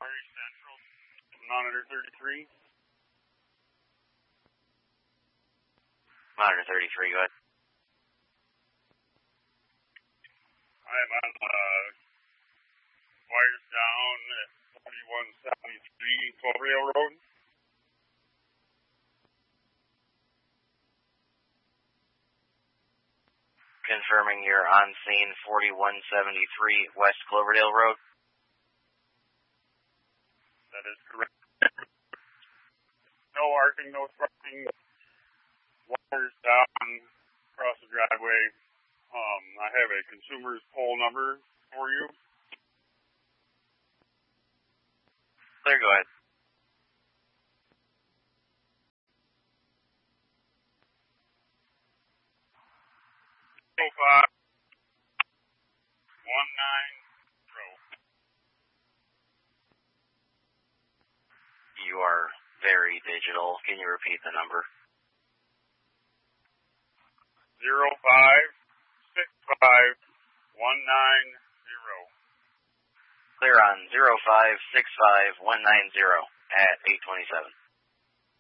Prairie Central, Monitor 33. Monitor 33, go ahead. I'm on wires down at 4173 Cloverdale Road. Confirming you're on scene 4173 West Cloverdale Road. That is correct. No arcing, no thrusting. Wires down across the driveway. I have a consumer's poll number for you. Clear, go ahead. You are very digital. Can you repeat the number? 0565190. Clear on 0565190 at 827.